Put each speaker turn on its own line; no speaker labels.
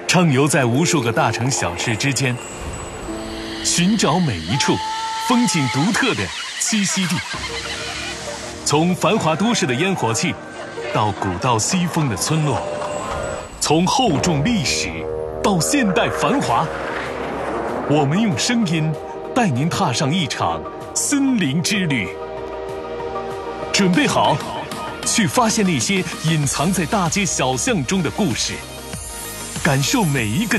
畅游在无数个大城小吃之间，寻找每一处风景独特的栖息地。从繁华都市的烟火气，到古道西风的村落，从厚重历史到现代繁华，我们用声音带您踏上一场森林之旅。准备好，去发现那些隐藏在大街小巷中的故事，感受每一个